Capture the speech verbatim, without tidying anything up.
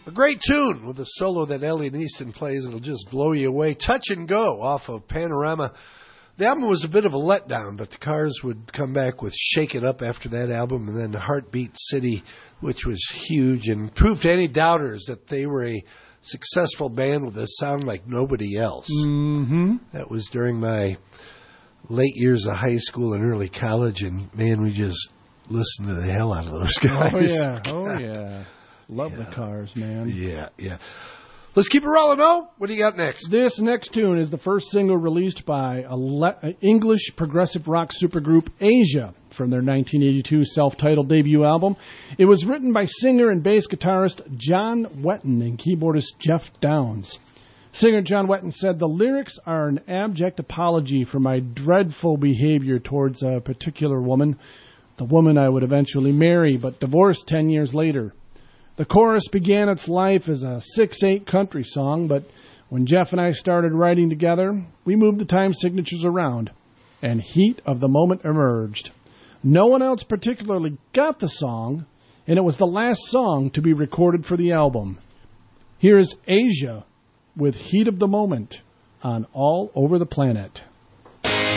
A great tune with a solo that Elliot Easton plays. It'll just blow you away. Touch and Go off of Panorama. The album was a bit of a letdown, but the Cars would come back with Shake It Up after that album, and then Heartbeat City, which was huge and proved to any doubters that they were a successful band with a sound like nobody else. Mm-hmm. That was during my late years of high school and early college, and man, we just listened to the hell out of those guys. Oh, yeah. Oh, yeah. Love yeah. the Cars, man. Yeah, yeah. Let's keep it rolling, Mo. What do you got next? This next tune is the first single released by an English progressive rock supergroup Asia from their nineteen eighty-two self-titled debut album. It was written by singer and bass guitarist John Wetton and keyboardist Jeff Downes. Singer John Wetton said, "The lyrics are an abject apology for my dreadful behavior towards a particular woman, the woman I would eventually marry, but divorced ten years later. The chorus began its life as a six eight country song, but when Jeff and I started writing together, we moved the time signatures around, and Heat of the Moment emerged. No one else particularly got the song, and it was the last song to be recorded for the album. Here's Asia with Heat of the Moment on All Over the Planet."